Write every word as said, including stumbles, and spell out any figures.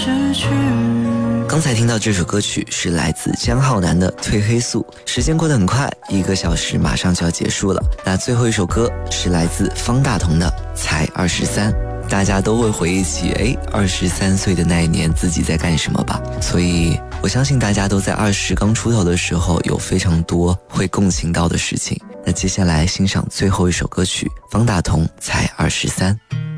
刚才听到这首歌曲是来自江浩南的《褪黑素》。时间过得很快，一个小时马上就要结束了。那最后一首歌是来自方大同的《才二十三》。大家都会回忆起，哎，二十三岁的那一年自己在干什么吧？所以我相信大家都在二十刚出头的时候有非常多会共情到的事情。那接下来欣赏最后一首歌曲，方大同《才二十三》。